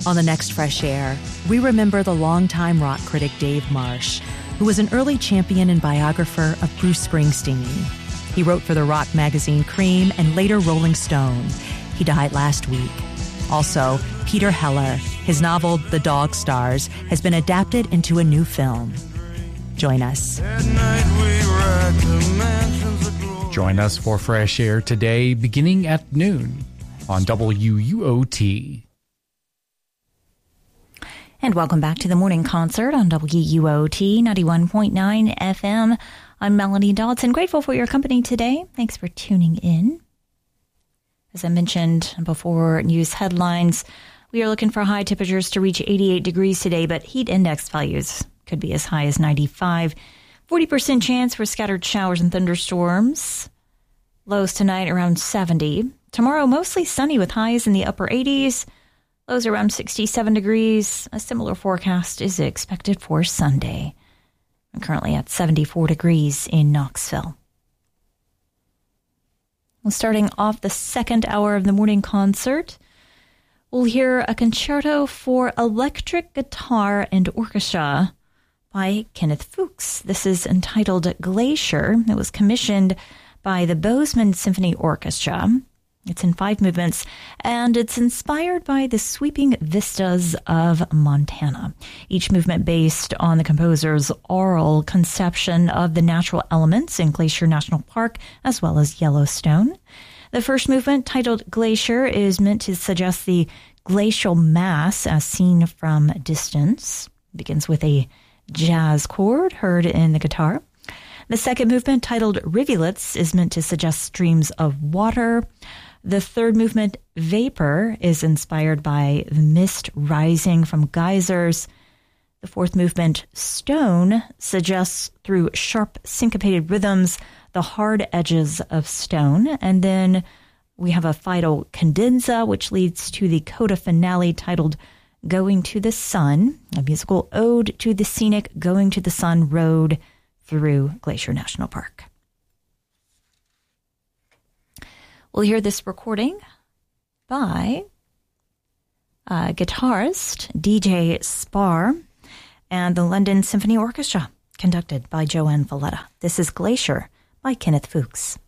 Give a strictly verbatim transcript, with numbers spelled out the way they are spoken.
On the next Fresh Air, we remember the longtime rock critic Dave Marsh, who was an early champion and biographer of Bruce Springsteen. He wrote for the rock magazine Cream and later Rolling Stone. He died last week. Also, Peter Heller, his novel The Dog Stars, has been adapted into a new film. Join us. Join us for Fresh Air today, beginning at noon on W U O T. And welcome back to the morning concert on W U O T ninety-one point nine F M. I'm Melanie Dodson. Grateful for your company today. Thanks for tuning in. As I mentioned before, news headlines, we are looking for high temperatures to reach eighty-eight degrees today, but heat index values could be as high as ninety-five. forty percent chance for scattered showers and thunderstorms. Lows tonight around seventy. Tomorrow mostly sunny with highs in the upper eighties. Lows around sixty-seven degrees. A similar forecast is expected for Sunday. I'm currently at seventy-four degrees in Knoxville. Well, starting off the second hour of the morning concert, we'll hear a concerto for electric guitar and orchestra by Kenneth Fuchs. This is entitled Glacier. It was commissioned by the Bozeman Symphony Orchestra. It's in five movements, and it's inspired by the sweeping vistas of Montana. Each movement based on the composer's oral conception of the natural elements in Glacier National Park, as well as Yellowstone. The first movement, titled Glacier, is meant to suggest the glacial mass as seen from a distance. It begins with a jazz chord heard in the guitar. The second movement, titled Rivulets, is meant to suggest streams of water. The third movement, Vapor, is inspired by the mist rising from geysers. The fourth movement, Stone, suggests through sharp syncopated rhythms the hard edges of stone. And then we have a final cadenza, which leads to the coda finale titled Going to the Sun, a musical ode to the scenic Going to the Sun road through Glacier National Park. We'll hear this recording by uh, guitarist D J Spar and the London Symphony Orchestra, conducted by Joanne Valletta. This is Glacier by Kenneth Fuchs.